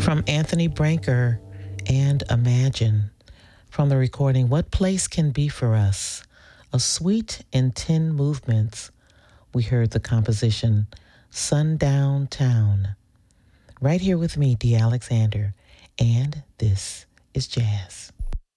From Anthony Branker and Imagine. From the recording, What Place Can Be For Us? A Suite in 10 Movements. We heard the composition Sundown Town. Right here with me, Dee Alexander. And this is Jazz.